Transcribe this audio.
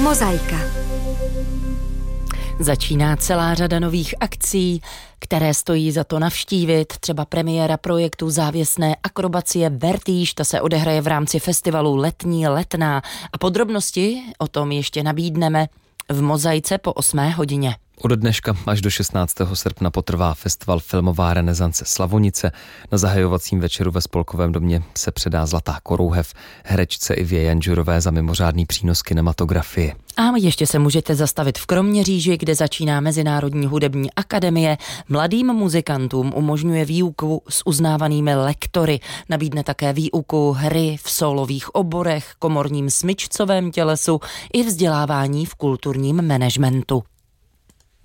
Mozaika. Začíná celá řada nových akcí, které stojí za to navštívit, třeba premiéra projektu závěsné akrobacie Vertige, ta se odehraje v rámci festivalu Letní letná a podrobnosti o tom ještě nabídneme v Mozaice po 8 hodině. Od dneška až do 16. srpna potrvá festival Filmová renesance Slavonice. Na zahajovacím večeru ve Spolkovém domě se předá Zlatá korouhev herečce Ivě Janžurové za mimořádný přínos kinematografii. A ještě se můžete zastavit v Kroměříži, kde začíná Mezinárodní hudební akademie. Mladým muzikantům umožňuje výuku s uznávanými lektory. Nabídne také výuku hry v sólových oborech, komorním smyčcovém tělesu i vzdělávání v kulturním managementu.